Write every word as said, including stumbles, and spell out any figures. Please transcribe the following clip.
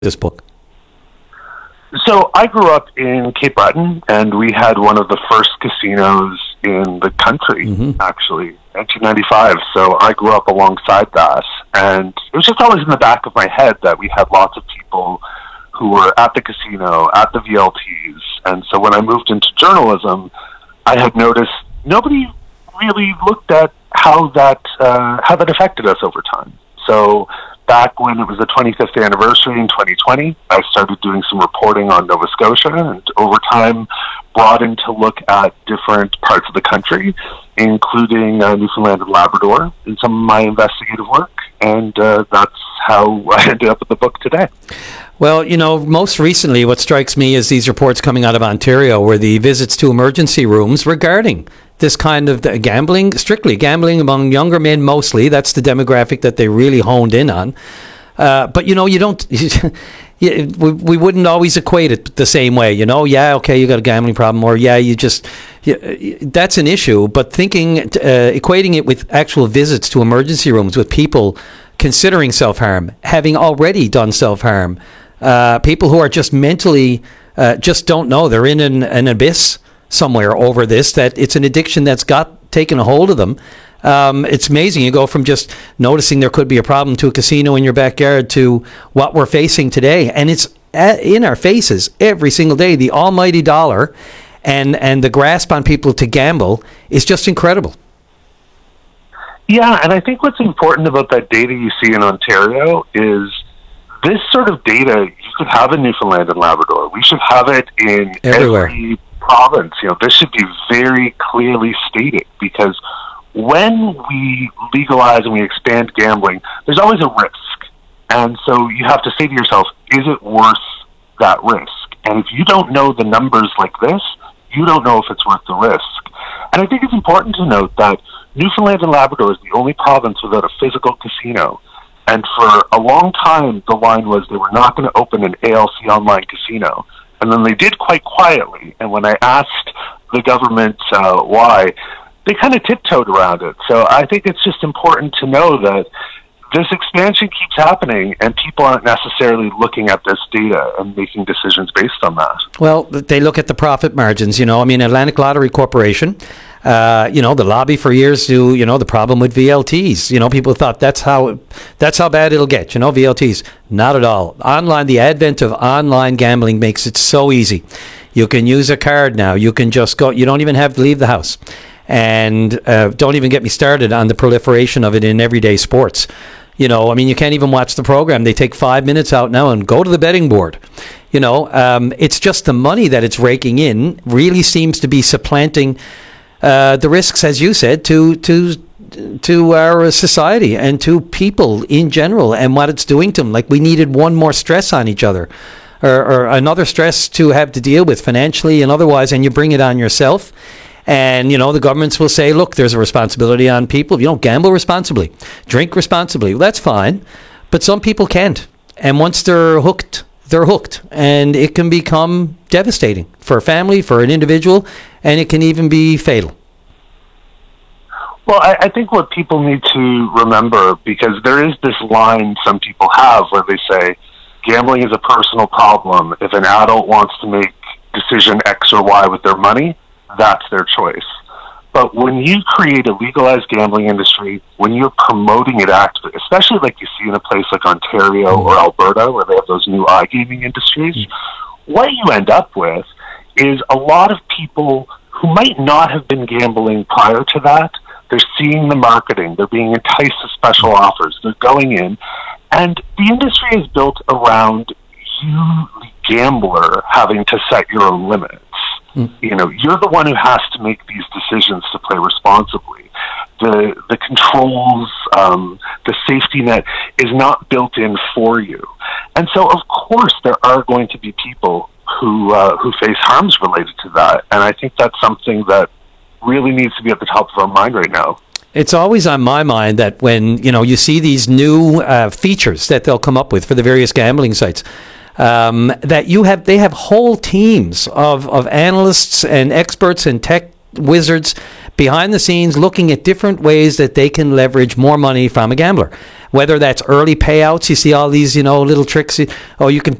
this book? So I grew up in Cape Breton, and we had one of the first casinos in the country, mm-hmm. actually, nineteen ninety-five. So I grew up alongside that, and it was just always in the back of my head that we had lots of people who were at the casino, at the V L Ts. And so when I moved into journalism, I had noticed nobody really looked at how that uh, how that affected us over time. So back when it was the twenty-fifth anniversary in twenty twenty, I started doing some reporting on Nova Scotia, and over time broadened to look at different parts of the country, including uh, Newfoundland and Labrador, in some of my investigative work, and uh, that's how I ended up with the book today. Well, you know, most recently what strikes me is these reports coming out of Ontario where the visits to emergency rooms regarding this kind of gambling, strictly gambling among younger men mostly. That's the demographic that they really honed in on. Uh, but, you know, you don't, we, we wouldn't always equate it the same way, you know? Yeah, okay, you got a gambling problem, or yeah, you just, yeah, that's an issue. But thinking, uh, equating it with actual visits to emergency rooms with people considering self-harm, having already done self-harm, uh, people who are just mentally, uh, just don't know, they're in an, an abyss somewhere over this, that it's an addiction that's got taken a hold of them. Um, it's amazing. You go from just noticing there could be a problem to a casino in your backyard to what we're facing today. And it's at, in our faces every single day. The almighty dollar and, and the grasp on people to gamble is just incredible. Yeah, and I think what's important about that data you see in Ontario is this sort of data you could have in Newfoundland and Labrador. We should have it in everywhere. Every province. You know, this should be very clearly stated, because when we legalize and we expand gambling, there's always a risk. And so you have to say to yourself, is it worth that risk? And if you don't know the numbers like this, you don't know if it's worth the risk. And I think it's important to note that Newfoundland and Labrador is the only province without a physical casino. And for a long time, the line was they were not going to open an A L C online casino. And then they did quite quietly. And when I asked the government uh, why, they kind of tiptoed around it. So I think it's just important to know that this expansion keeps happening, and people aren't necessarily looking at this data and making decisions based on that. Well, they look at the profit margins, you know. I mean, Atlantic Lottery Corporation, uh, you know, the lobby for years to, you know, the problem with V L Ts. You know, people thought that's how that's how bad it'll get, you know, V L Ts. Not at all. Online, the advent of online gambling makes it so easy. You can use a card now. You can just go. You don't even have to leave the house. And uh, don't even get me started on the proliferation of it in everyday sports. You know, I mean, you can't even watch the program. They take five minutes out now and go to the betting board. You know, um, it's just the money that it's raking in really seems to be supplanting uh, the risks, as you said, to to to our society and to people in general and what it's doing to them. Like, we needed one more stress on each other, or, or another stress to have to deal with financially and otherwise, and you bring it on yourself. And, you know, the governments will say, look, there's a responsibility on people. If you don't gamble responsibly, drink responsibly, well, that's fine. But some people can't. And once they're hooked, they're hooked. And it can become devastating for a family, for an individual, and it can even be fatal. Well, I, I think what people need to remember, because there is this line some people have where they say, gambling is a personal problem. If an adult wants to make decision X or Y with their money, that's their choice. But when you create a legalized gambling industry, when you're promoting it actively, especially like you see in a place like Ontario or Alberta, where they have those new iGaming industries, mm-hmm. what you end up with is a lot of people who might not have been gambling prior to that. They're seeing the marketing. They're being enticed to special offers. They're going in. And the industry is built around you, the gambler, having to set your own limits. You know, you're the one who has to make these decisions to play responsibly. The the controls, um, the safety net is not built in for you. And so, of course, there are going to be people who uh, who face harms related to that. And I think that's something that really needs to be at the top of our mind right now. It's always on my mind that when, you know, you see these new uh, features that they'll come up with for the various gambling sites, Um, that you have, they have whole teams of, of analysts and experts and tech wizards behind the scenes looking at different ways that they can leverage more money from a gambler. whether that's early payouts. You see all these, you know, little tricks. Oh, you can